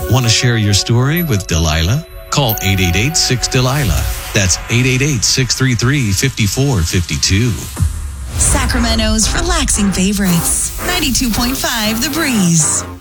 Want to share your story with Delilah? Call 888-6-DELILAH. That's 888-633-5452. Sacramento's relaxing favorites. 92.5 The Breeze.